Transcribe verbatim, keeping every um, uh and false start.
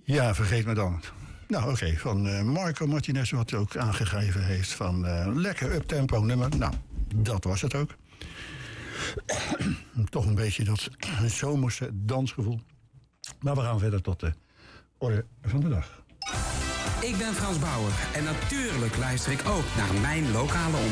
Ja, vergeet me dan. Nou, oké, okay, van uh, Marco Martinez, wat hij ook aangegeven heeft... van uh, lekker uptempo nummer. Nou, dat was het ook. Toch een beetje dat zomerse dansgevoel. Maar we gaan verder tot de orde van de dag. Ik ben Frans Bauer en natuurlijk luister ik ook naar mijn lokale omroep.